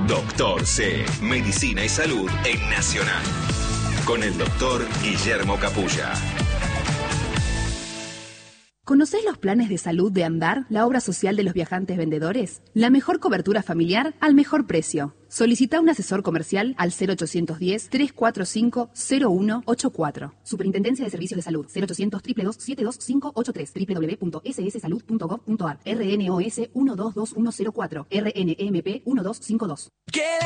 Doctor C, Medicina y Salud en Nacional. Con el doctor Guillermo Capulla. ¿Conocés los planes de salud de Andar, la obra social de los viajantes vendedores? La mejor cobertura familiar al mejor precio. Solicita un asesor comercial al 0810-345-0184. Superintendencia de Servicios de Salud, 0800-222-72583, www.sssalud.gov.ar, RNOS 122104, RNMP 1252.